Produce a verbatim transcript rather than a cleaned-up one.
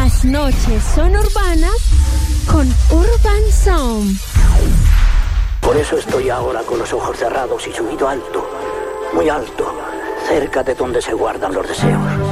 Las noches son urbanas con Urban Sound. Por eso estoy ahora con los ojos cerrados y subido alto, muy alto, cerca de donde se guardan los deseos.